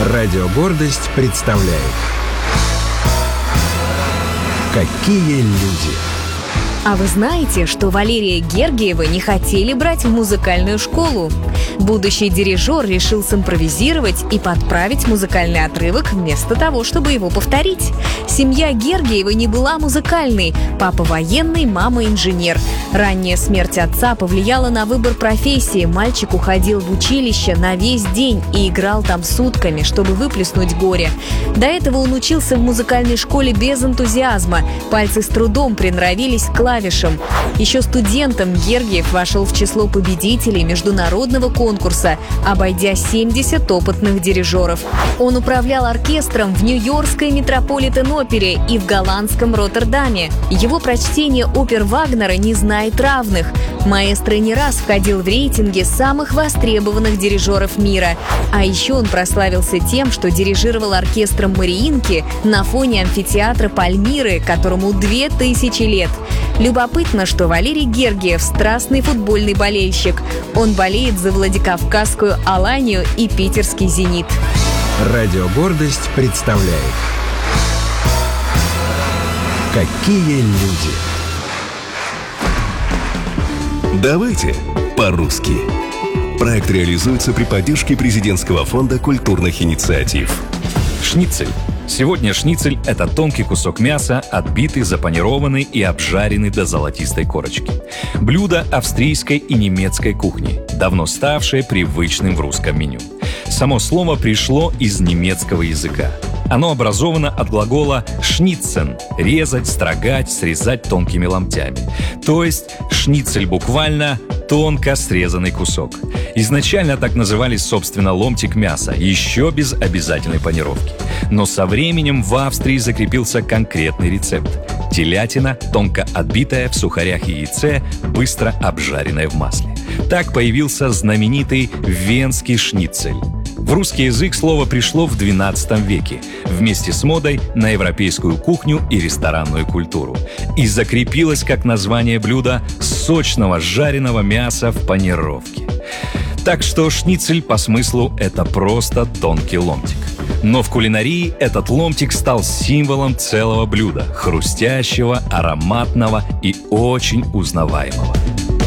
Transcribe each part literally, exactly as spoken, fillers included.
Радио «Гордость» представляет. Какие люди! А вы знаете, что Валерия Гергиева не хотели брать в музыкальную школу? Будущий дирижер решил симпровизировать и подправить музыкальный отрывок вместо того, чтобы его повторить. Семья Гергиевой не была музыкальной. Папа военный, мама инженер. Ранняя смерть отца повлияла на выбор профессии. Мальчик уходил в училище на весь день и играл там сутками, чтобы выплеснуть горе. До этого он учился в музыкальной школе без энтузиазма. Пальцы с трудом приноровились к клавишам. Еще студентом Гергиев вошел в число победителей международного конкурса, обойдя семьдесят опытных дирижеров. Он управлял оркестром в Нью-Йоркской Метрополитен-опере и в голландском Роттердаме. Его прочтение опер Вагнера не знает равных. Маэстро не раз входил в рейтинги самых востребованных дирижеров мира. А еще он прославился тем, что дирижировал оркестром Мариинки на фоне амфитеатра Пальмиры, которому две тысячи лет. Любопытно, что Валерий Гергиев – страстный футбольный болельщик. Он болеет за Владикавказскую Аланию и питерский «Зенит». Радио «Гордость» представляет. Какие люди! Давайте по-русски. Проект реализуется при поддержке Президентского фонда культурных инициатив. Шницель. Сегодня шницель – это тонкий кусок мяса, отбитый, запанированный и обжаренный до золотистой корочки. Блюдо австрийской и немецкой кухни, давно ставшее привычным в русском меню. Само слово пришло из немецкого языка. Оно образовано от глагола «шниццен» – резать, строгать, срезать тонкими ломтями. То есть шницель буквально тонко срезанный кусок. Изначально так называли, собственно, ломтик мяса, еще без обязательной панировки. Но со временем в Австрии закрепился конкретный рецепт. Телятина, тонко отбитая в сухарях и яйце, быстро обжаренная в масле. Так появился знаменитый венский шницель. В русский язык слово пришло в двенадцатом веке, вместе с модой на европейскую кухню и ресторанную культуру. И закрепилось как название блюда сочного жареного мяса в панировке. Так что шницель по смыслу – это просто тонкий ломтик. Но в кулинарии этот ломтик стал символом целого блюда – хрустящего, ароматного и очень узнаваемого.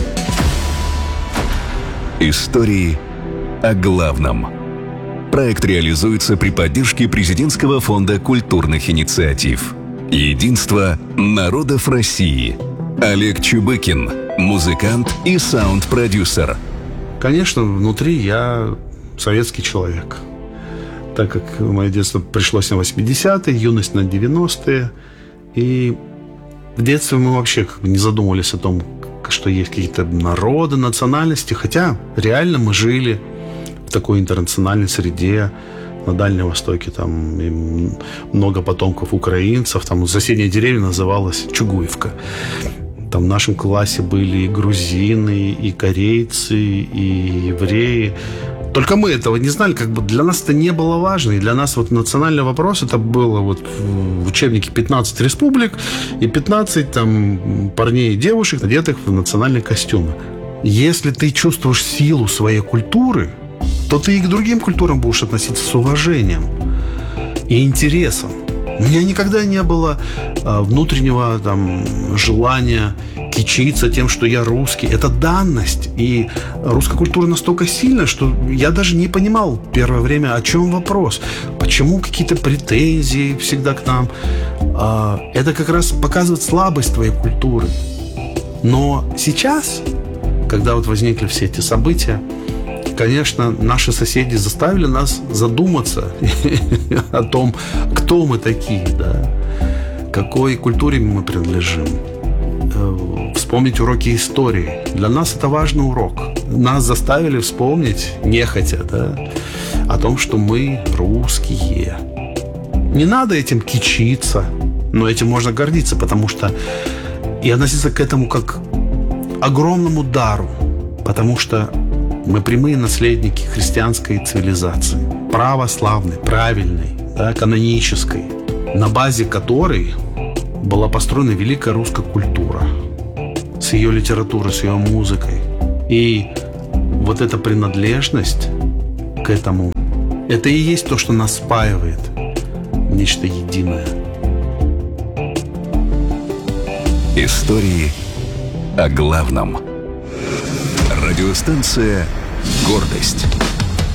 Истории о главном. Проект реализуется при поддержке Президентского фонда культурных инициатив. Единство народов России. Олег Чубыкин, музыкант и саунд-продюсер. Конечно, внутри я советский человек. Так как мое детство пришлось на восьмидесятые, юность на девяностые. И в детстве мы вообще как бы не задумывались о том, что есть какие-то народы, национальности. Хотя реально мы жили в такой интернациональной среде на Дальнем Востоке. Там и много потомков украинцев. Там соседняя деревня называлась Чугуевка. Там в нашем классе были и грузины, и корейцы, и евреи. Только мы этого не знали, как бы для нас это не было важно. И для нас вот национальный вопрос, это было вот в учебнике пятнадцать республик и пятнадцать там парней и девушек, одетых в национальные костюмы. Если ты чувствуешь силу своей культуры, то ты и к другим культурам будешь относиться с уважением и интересом. У меня никогда не было а, внутреннего там, желания кичиться тем, что я русский. Это данность. И русская культура настолько сильная, что я даже не понимал первое время, о чем вопрос. Почему какие-то претензии всегда к нам. А, это как раз показывает слабость твоей культуры. Но сейчас, когда вот возникли все эти события, конечно, наши соседи заставили нас задуматься о том, кто мы такие, да, какой культуре мы принадлежим. Вспомнить уроки истории. Для нас это важный урок. Нас заставили вспомнить, нехотя, да, о том, что мы русские. Не надо этим кичиться, но этим можно гордиться, потому что и относиться к этому как к огромному дару, потому что мы прямые наследники христианской цивилизации, православной, правильной, да, канонической, на базе которой была построена великая русская культура с ее литературой, с ее музыкой. И вот эта принадлежность к этому Это и есть то, что нас спаивает в нечто единое. Истории о главном. Радиостанция «Гордость».